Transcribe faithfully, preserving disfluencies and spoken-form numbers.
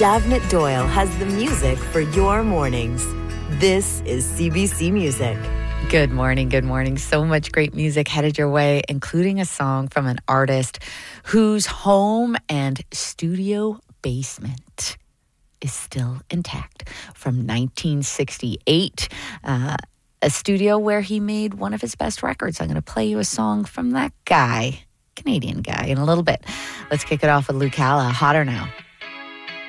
Davnit Doyle has the music for your mornings. This is C B C Music. Good morning, good morning. So much great music headed your way, including a song from an artist whose home and studio basement is still intact from nineteen sixty-eight. Uh, a studio where he made one of his best records. I'm going to play you a song from that guy, Canadian guy, in a little bit. Let's kick it off with Luke Halla, Hotter Now.